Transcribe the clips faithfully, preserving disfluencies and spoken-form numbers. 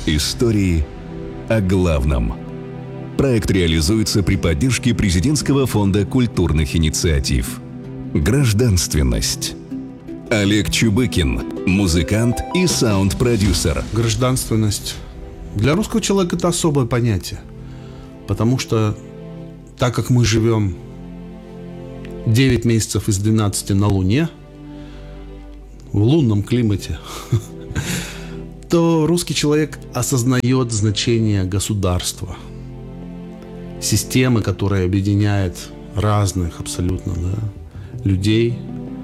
Истории о главном. Проект реализуется при поддержке Президентского фонда культурных инициатив. Гражданственность. Олег Чубыкин, музыкант и саунд-продюсер. Гражданственность для русского человека – это особое понятие. Потому что, так как мы живем девять месяцев из двенадцати на Луне, в лунном климате, то русский человек осознает значение государства, системы, которая объединяет разных абсолютно да, людей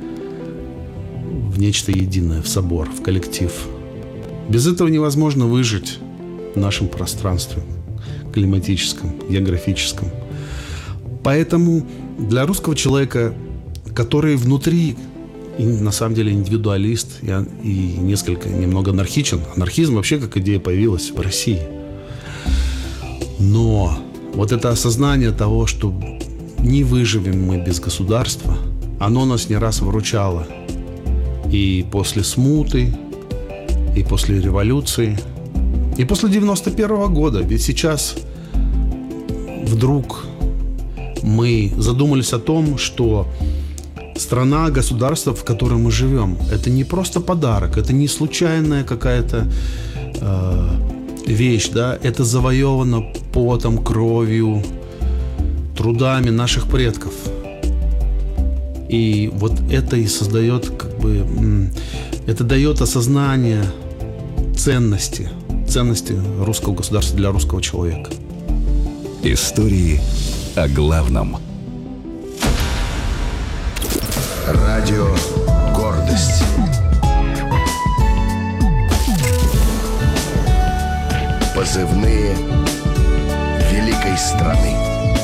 в нечто единое, в собор, в коллектив. Без этого невозможно выжить в нашем пространстве климатическом, географическом. Поэтому для русского человека, который внутри и на самом деле индивидуалист и, и несколько, немного анархичен. Анархизм вообще как идея появилась в России. Но вот это осознание того, что не выживем мы без государства, оно нас не раз выручало. И после смуты, и после революции, и после девяносто первого года. Ведь сейчас вдруг мы задумались о том, что страна, государство, в котором мы живем, это не просто подарок, это не случайная какая-то э, вещь, да, это завоевано потом, кровью, трудами наших предков. И вот это и создает, как бы, это дает осознание ценности, ценности русского государства для русского человека. Истории о главном. Радио «Гордость». Позывные великой страны.